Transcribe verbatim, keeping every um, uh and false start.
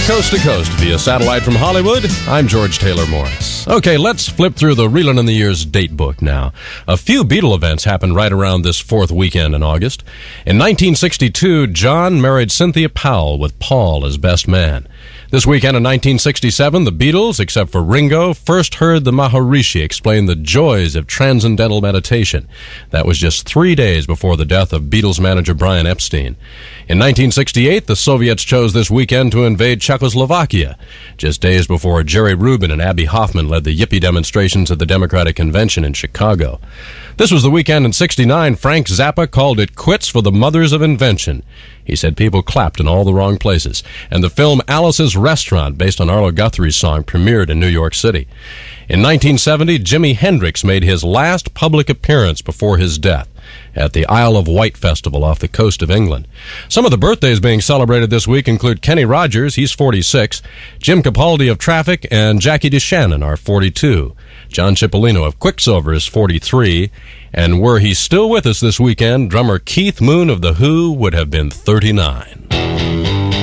coast to coast via satellite from Hollywood, I'm George Taylor Morris. Okay, let's flip through the Reelin' in the Years date book now. A few Beatle events happened right around this fourth weekend in August. In nineteen sixty-two, John married Cynthia Powell with Paul as best man. This weekend in nineteen sixty-seven, the Beatles, except for Ringo, first heard the Maharishi explain the joys of transcendental meditation. That was just three days before the death of Beatles manager Brian Epstein. In nineteen sixty-eight, the Soviets chose this weekend to invade Czechoslovakia, just days before Jerry Rubin and Abby Hoffman led the Yippie demonstrations at the Democratic Convention in Chicago. This was the weekend in sixty-nine Frank Zappa called it quits for the mothers of invention. He said people clapped in all the wrong places. And the film Alice's Restaurant, based on Arlo Guthrie's song, premiered in New York City. In nineteen seventy, Jimi Hendrix made his last public appearance before his death at the Isle of Wight Festival off the coast of England. Some of the birthdays being celebrated this week include Kenny Rogers, he's forty-six, Jim Capaldi of Traffic, and Jackie DeShannon are forty-two. John Cipollino of Quicksilver is forty-three, and were he still with us this weekend, drummer Keith Moon of The Who would have been thirty-nine.